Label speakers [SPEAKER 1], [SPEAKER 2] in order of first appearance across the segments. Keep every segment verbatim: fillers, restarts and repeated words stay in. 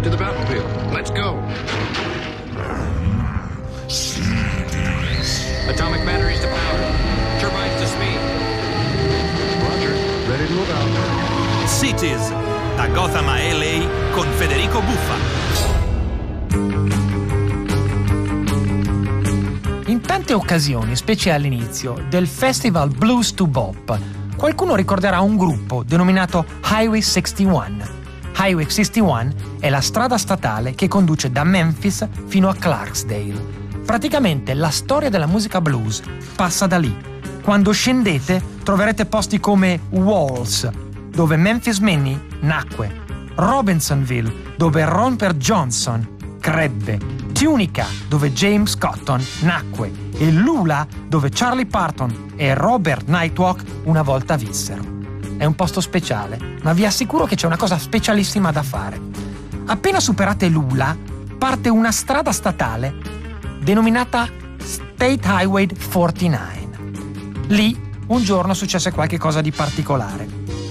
[SPEAKER 1] to the Batmobile. Let's go. Atomic batteries to power. Turbines to speed.
[SPEAKER 2] Roger. Ready to move out.
[SPEAKER 3] Cities, da Gotham a L A con Federico Buffa.
[SPEAKER 4] In tante occasioni, specie all'inizio, del Festival Blues to Bop, qualcuno ricorderà un gruppo denominato Highway sessantuno. Highway sessantuno è la strada statale che conduce da Memphis fino a Clarksdale. Praticamente la storia della musica blues passa da lì. Quando scendete troverete posti come Walls, dove Memphis Minnie nacque, Robinsonville, dove Romper Johnson crebbe, Tunica, dove James Cotton nacque, e Lula, dove Charlie Parton e Robert Nightwalk una volta vissero. È un posto speciale, ma vi assicuro che c'è una cosa specialissima da fare. Appena superate Lula, parte una strada statale denominata State Highway quarantanove. Lì, un giorno successe qualche cosa di particolare.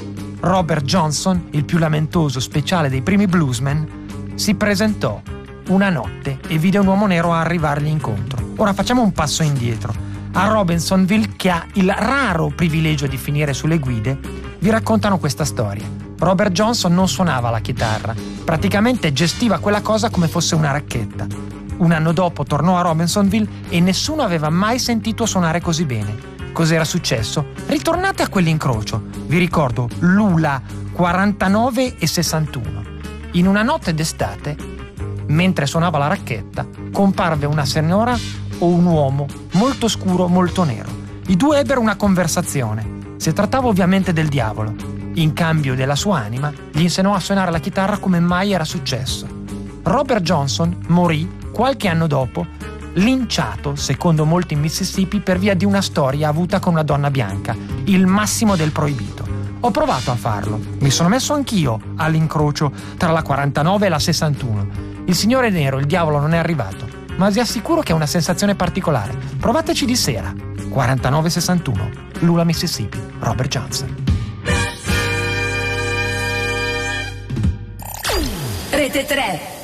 [SPEAKER 4] Robert Johnson, il più lamentoso speciale dei primi bluesmen, si presentò una notte e vide un uomo nero arrivargli incontro. Ora facciamo un passo indietro. A Robinsonville, che ha il raro privilegio di finire sulle guide, vi raccontano questa storia. Robert Johnson non suonava la chitarra, praticamente gestiva quella cosa come fosse una racchetta. Un anno dopo tornò a Robinsonville e nessuno aveva mai sentito suonare così bene. Cos'era successo? Ritornate a quell'incrocio. Vi ricordo Lula quarantanove e sessantuno. In una notte d'estate, mentre suonava la racchetta, comparve una signora o un uomo molto scuro, molto nero. I due ebbero una conversazione. Si trattava ovviamente del diavolo. In cambio della sua anima, gli insegnò a suonare la chitarra come mai era successo. Robert Johnson morì qualche anno dopo, linciato, secondo molti in Mississippi, per via di una storia avuta con una donna bianca, il massimo del proibito. Ho provato a farlo. Mi sono messo anch'io all'incrocio tra la quarantanove e la sessantuno. Il signore nero, il diavolo, non è arrivato, ma vi assicuro che è una sensazione particolare. Provateci di sera. quarantanove sessantuno, Lula, Mississippi, Robert Johnson.
[SPEAKER 5] Rete tre.